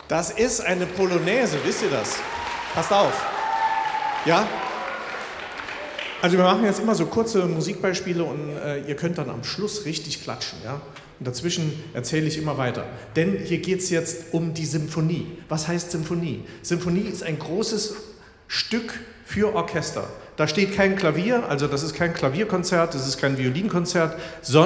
Das ist eine Polonaise, wisst ihr das? Passt auf. Ja? Also wir machen jetzt immer so kurze Musikbeispiele und ihr könnt dann am Schluss richtig klatschen. Ja? Und dazwischen erzähle ich immer weiter. Denn hier geht es jetzt um die Symphonie. Was heißt Symphonie? Symphonie ist ein großes Stück für Orchester. Da steht kein Klavier, also das ist kein Klavierkonzert, das ist kein Violinkonzert, sondern